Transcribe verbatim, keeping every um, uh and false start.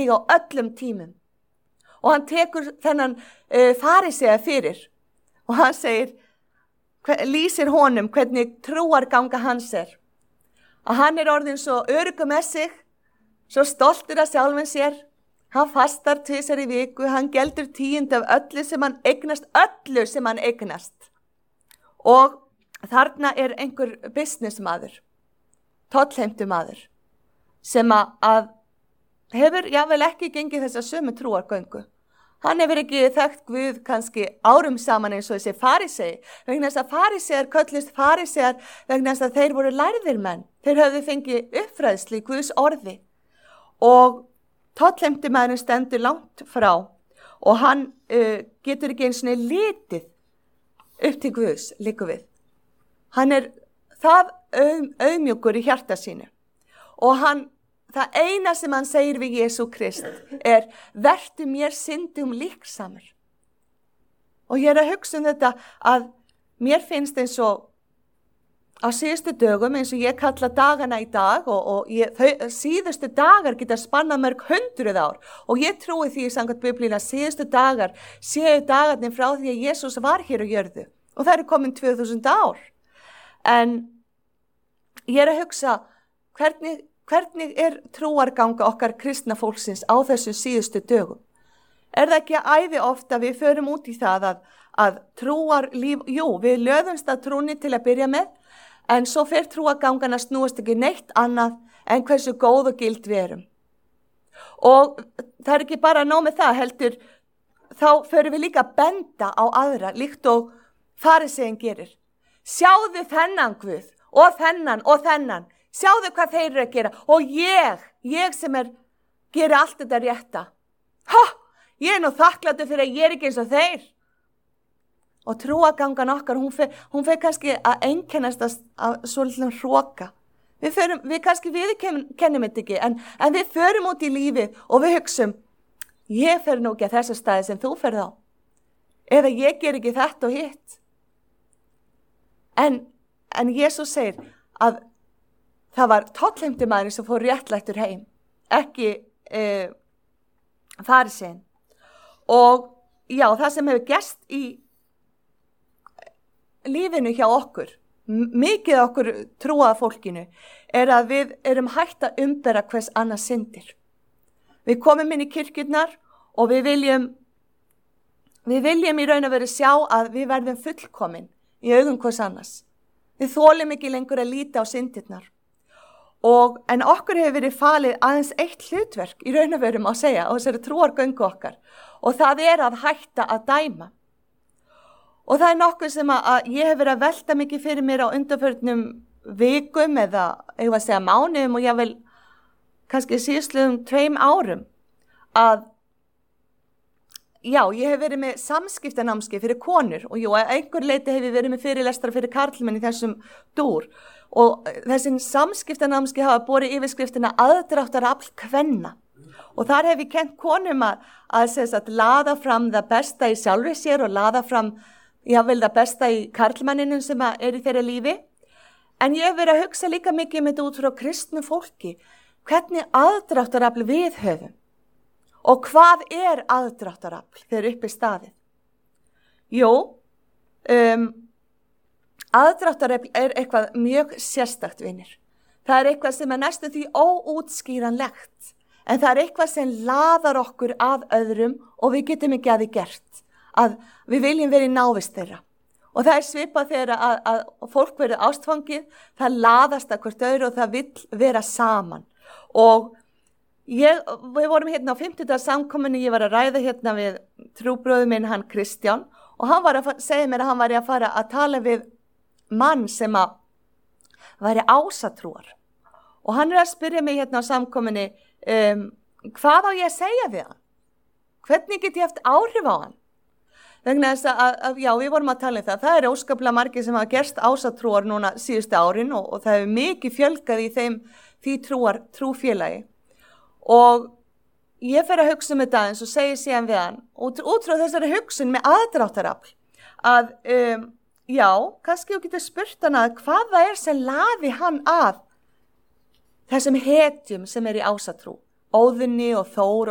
þig á öllum tímum. Og hann tekur þennan uh, farisea fyrir og hann segir, lýsir honum hvernig trúar ganga hans er. Að hann er orðin svo öruggur með sig, svo stoltur af sjálfum sér. Hann fastar tvisvar í viku, hann geldur tíund af öllu sem hann eignast, öllu sem hann eignast. Og þarna er einhver businessmaður, tollheimtumaður, sem að hefur jável ekki gengið þessa sömu trúargöngu. Hann hefur ekki þekkt Guð kannski árum saman eins og þessi farisei, vegna þess að farisear köllust farisear vegna þess að þeir voru lærðir menn. Þeir höfðu fengið uppfræðslu í Guðs orði og tollheimtumaðurinn stendur langt frá og hann uh, getur ekki eins og litið upp til Guðs líku við. Hann er það aum, auðmjúkur í hjarta sínu og hann það eina sem hann segir við Jesú Krist er, vertu mér syndum líksamur. Og ég er að hugsa um þetta að mér finnst eins og á síðustu dögum, eins og ég kalla dagana í dag og, og ég, þau, síðustu dagar geta spannað mörg hundruð ár og ég trúi því samkvæmt Biblíunni að síðustu dagar séu dagarnir frá því að Jesús var hér á jörðu og það eru komin tvö þúsund ár. En ég er að hugsa hvernig Hvernig er trúarganga okkar kristna fólksins á þessu síðustu dögum? Er það ekki æði ofta við förum út í það að, að trúar líf, jú, við löðumst að trúni til að byrja með, en svo fer trúargangana snúast ekki neitt annað en hversu góð og gild við erum. Og það er ekki bara að ná með það heldur, þá förum við líka að benda á aðra, líkt og fariseginn gerir. Sjáðu þennan Guð og þennan og þennan. Sjáðu hvað þeir eru að gera og ég, ég sem er, gera allt þetta rétta. Ha, ég er nú þakklátur fyrir að ég er ekki eins og þeir. Og trúagangan okkar, hún fer, hún fer kannski að einkennast af svolítið hroka. Við, förum, við kannski viðurkennum þetta ekki, en, en við förum út í lífið og við hugsum, ég fer nú ekki að þessu staði sem þú ferð á. Eða ég ger ekki þetta og hitt. En, en Jesús segir að það var tollheimtumaðurinn sem fór réttlættur heim, ekki e, farisinn. Og já, það sem hefur gerst í lífinu hjá okkur, mikið okkur trúaða fólkinu, er að við erum hægt að umbera hvers annars syndir. Við komum inn í kirkjurnar og við viljum, við viljum í raun að vera sjá að við verðum fullkomin í augum hvers annars. Við þolum ekki lengur að líta á syndirnar. Og, en okkur hefur verið falið aðeins eitt hlutverk í raun og veru má segja á þessari trúargöngu okkar og það er að hætta að dæma. Og það er nokkuð sem að, að ég hef verið að velta mikið fyrir mér á undanförnum vikum eða ég að segja mánuðum og ég vel kannski síðustluðum tveim árum að já, ég hef verið með samskiptanámskeið fyrir konur og jú, að einhver leiti hef ég verið með fyrirlestra fyrir karlmenn í þessum dúr. Og þessi samskiptanámskeið hafa borið yfirskriftina aðdráttarafl kvenna. Og þar hef ég kennt konum að, að, að laða fram það besta í sjálfri sér og laða fram, já vel það besta í karlmanninum sem er í þeirra lífi. En ég hef verið að hugsa líka mikið með þetta út frá kristnu fólki. Hvernig aðdráttarafl við höfum? Og hvað er aðdráttarafl þegar uppi staðið? Jú, um, aðdráttarafl er eitthvað mjög sérstakt vinir. Það er eitthvað sem er næstum því óútskýranlegt, en það er eitthvað sem laðar okkur að öðrum og við getum ekki að því gert, að við viljum vera í návist þeirra. Og það er svipað þegar að, að fólk verður ástfangið, það laðast að hvert öðru og það vill vera saman. Og ég, við vorum hérna á fimmtudags samkomunni, ég var að ræða hérna við trúbróður minn, hann Kristján, og hann var að segja mér að hann var að fara að tala við mann sem að væri ásatrúar og hann er að spyrja mig hérna á samkominni um, hvað á ég að segja við hann? Hvernig get ég haft áhrif á hann? Vegna þess að, að já, við vorum að tala um það. Það er óskaplega margir sem hafa gerst ásatrúar núna síðustu árin og, og það hefur mikið fjölgað í þeim því trúar, trúfélagi. Og ég fer að hugsa um þetta aðeins og segi síðan við hann út, út frá þessari hugsun með aðdráttarafl að um, já, kannski þú getur spurt hann að hvað það er sem laði hann að þessum hetjum sem er í ásatrú, Óðunni og Þór